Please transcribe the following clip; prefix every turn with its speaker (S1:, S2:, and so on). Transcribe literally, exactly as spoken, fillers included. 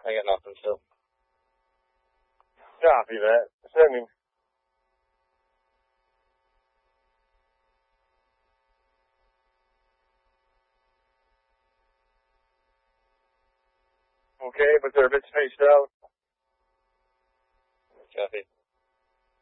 S1: I got nothing still.
S2: Copy that. Sending. Okay, but they're a bit spaced out.
S1: Copy.